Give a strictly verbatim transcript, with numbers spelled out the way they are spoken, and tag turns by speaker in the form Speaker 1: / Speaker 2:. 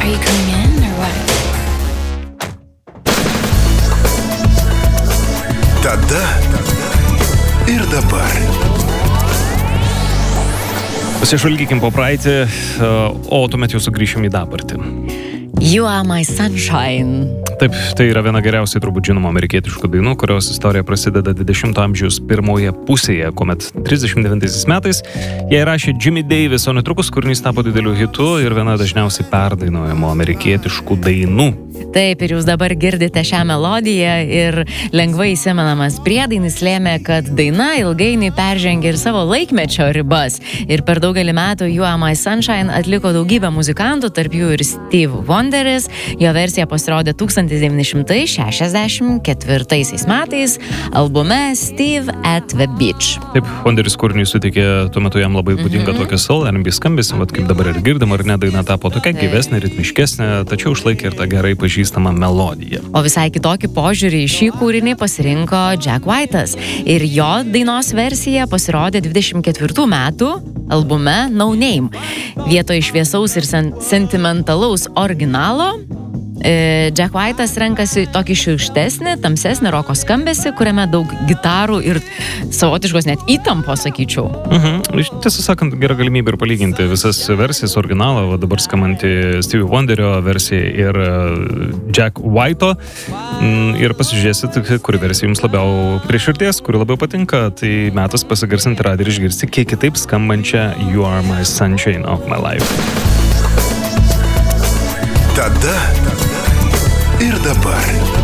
Speaker 1: Are you coming in or what?
Speaker 2: Tada ir dabar.
Speaker 3: Pasižvalgykim po praeitį, o tuomet jau sugrįšim į dabartį.
Speaker 4: You Are My Sunshine.
Speaker 3: Taip, tai yra viena geriausiai turbūt žinoma amerikietiškų dainų, kurios istorija prasideda dvidešimto amžiaus pirmoje pusėje, kuomet trisdešimt devintaisiais metais jie įrašė Jimmy Davis, o netrukus kūrinys tapo dideliu hitu ir viena dažniausiai perdainuojamų amerikietiškų dainų.
Speaker 4: Taip, ir jūs dabar girdite šią melodiją ir lengvai įsimenamas priedainis lėmė, kad daina ilgainiui peržengė ir savo laikmečio ribas. Ir per daugelį metų You Are My Sunshine atliko daugybę muzikantų, tarp jų ir Steve Wonderis. Jo versija pasirodė tūkstantis devyni šimtai šešiasdešimt ketvirtaisiais metais albume Steve at the Beach.
Speaker 3: Taip, Wonderis kūrinį suteikė tuo metu jam labai būdinga mm-hmm. tokia soul R and B skambesį, vat kaip dabar ir girdim, ar ne, daina tapo tokia gyvesnė, ritmiškesnė, tačiau išlaikė ir tą gerai pažįstamą melodiją.
Speaker 4: O visai kitokį požiūrį į šį kūrinį pasirinko Jack White'as ir jo dainos versija pasirodė dvidešimt ketvirtų metų albume No Name. Vietoj šviesaus ir sen- sentimentalaus originalo Jack White'as renkasi tokį šiurkštesnį, tamsesnį roko skambesį, kuriame daug gitarų ir savotiškos net įtampos, sakyčiau.
Speaker 3: Mhm. Tiesą sakant, gera galimybė ir palyginti visas versijas, originalą, va dabar skambantį Stevie Wonderio versiją ir Jack White'o. Ir pasižiūrėsit, kuri versija jums labiau prie širdies, kuri labiau patinka, tai metas pasigarsinti radiją ir išgirsti kiek kitaip skambančią You Are My Sunshine of My Life.
Speaker 2: Tada ir dabar.